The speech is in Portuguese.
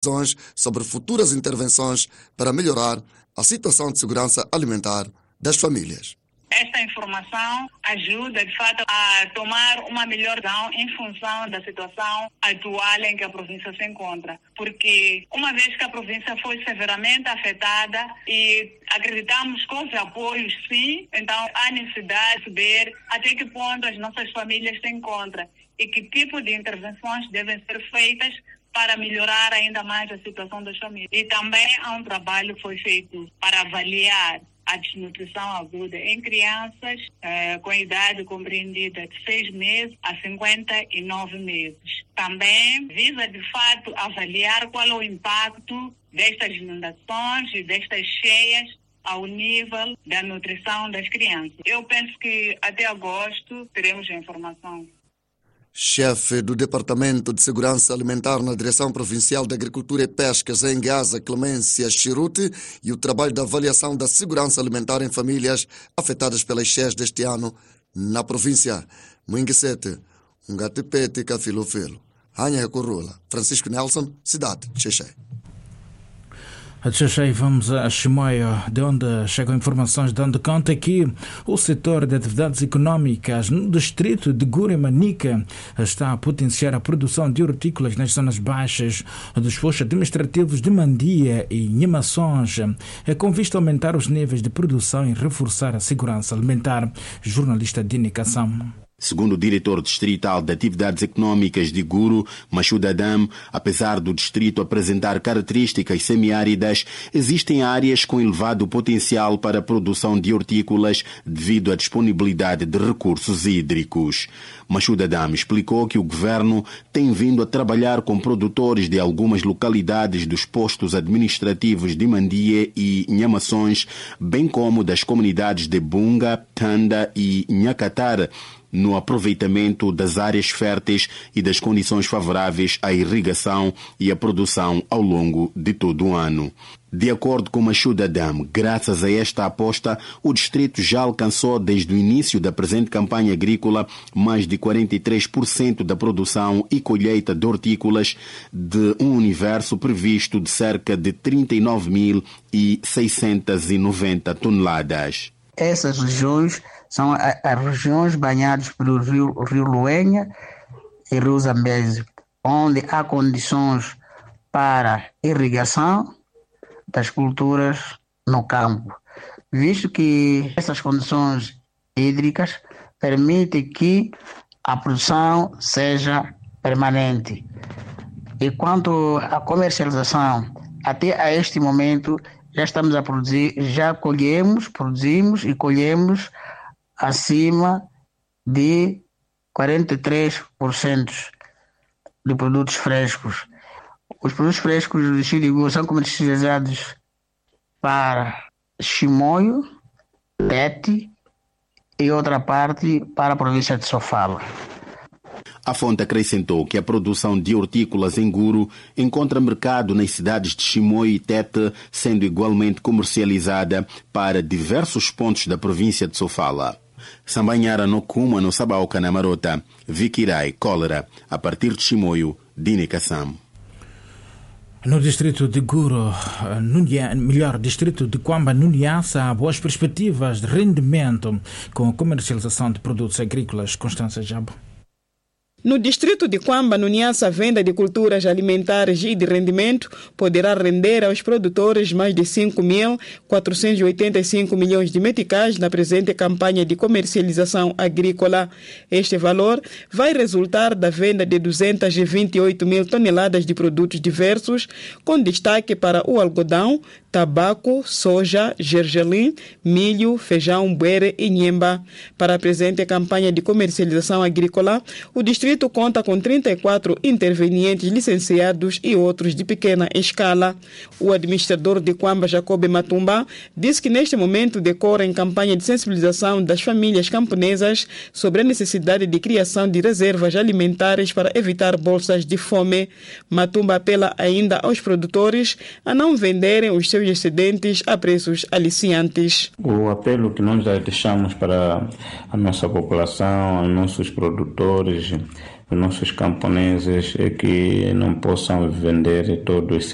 sobre futuras intervenções para melhorar a situação de segurança alimentar das famílias. Esta informação ajuda, de fato, a tomar uma melhor decisão em função da situação atual em que a província se encontra. Porque, uma vez que a província foi severamente afetada e acreditamos com os apoios, sim, então há necessidade de saber até que ponto as nossas famílias se encontram e que tipo de intervenções devem ser feitas para melhorar ainda mais a situação das famílias. E também há um trabalho que foi feito para avaliar a desnutrição aguda em crianças com idade compreendida de 6 meses a 59 meses. Também visa, de fato, avaliar qual é o impacto destas inundações e destas cheias ao nível da nutrição das crianças. Eu penso que até agosto teremos a informação. Chefe do Departamento de Segurança Alimentar na Direção Provincial de Agricultura e Pescas em Gaza, Clemência Chiruti, e o trabalho de avaliação da segurança alimentar em famílias afetadas pelas cheias deste ano na província. Muinguesete, Ungatipete, Cafilofelo. Anha Recorrula, Francisco Nelson, Cidade de Xexé. A vamos a Chimoio, de onde chegam informações dando conta que o setor de atividades econômicas no distrito de Guremanica está a potenciar a produção de hortícolas nas zonas baixas dos postos administrativos de Mandia e Nhemaçons, com vista a aumentar os níveis de produção e reforçar a segurança alimentar. Jornalista Dini Kassam. Segundo o diretor distrital de atividades econômicas de Guru, Mashuda Adam, apesar do distrito apresentar características semiáridas, existem áreas com elevado potencial para a produção de hortícolas devido à disponibilidade de recursos hídricos. Mashuda Adam explicou que o governo tem vindo a trabalhar com produtores de algumas localidades dos postos administrativos de Mandia e Nhamaçons, bem como das comunidades de Bunga, Tanda e Nhacatar, no aproveitamento das áreas férteis e das condições favoráveis à irrigação e à produção ao longo de todo o ano. De acordo com Mashuda Adam, graças a esta aposta, o distrito já alcançou desde o início da presente campanha agrícola mais de 43% da produção e colheita de hortícolas de um universo previsto de cerca de 39.690 toneladas. Essas regiões são as regiões banhadas pelo rio Luenha e rio Zambeze, onde há condições para irrigação das culturas no campo, visto que essas condições hídricas permitem que a produção seja permanente. E quanto à comercialização, até a este momento já estamos a produzir, já produzimos e colhemos acima de 43% de produtos frescos. Os produtos frescos do distrito de Guru são comercializados para Chimoio, Tete e outra parte para a província de Sofala. A fonte acrescentou que a produção de hortícolas em Guru encontra mercado nas cidades de Chimoio e Tete, sendo igualmente comercializada para diversos pontos da província de Sofala. Sambanhara no Kuma, no Sabauca, na Marota, Vikirai, Cólera, a partir de Chimoio, Dini Kassam. No distrito de Guru, distrito de Quamba, no Niassa, há boas perspectivas de rendimento com a comercialização de produtos agrícolas. Constância Jabo. No distrito de Quamba, no Niassa, a venda de culturas alimentares e de rendimento poderá render aos produtores mais de 5.485 milhões de meticais na presente campanha de comercialização agrícola. Este valor vai resultar da venda de 228 mil toneladas de produtos diversos, com destaque para o algodão, tabaco, soja, gergelim, milho, feijão, buere e nhemba. Para a presente campanha de comercialização agrícola, o distrito conta com 34 intervenientes licenciados e outros de pequena escala. O administrador de Quamba, Jacob Matumba, disse que neste momento decorre em campanha de sensibilização das famílias camponesas sobre a necessidade de criação de reservas alimentares para evitar bolsas de fome. Matumba apela ainda aos produtores a não venderem os seus excedentes a preços aliciantes. O apelo que nós deixamos para a nossa população, aos nossos produtores, os nossos camponeses, é que não possam vender todo esse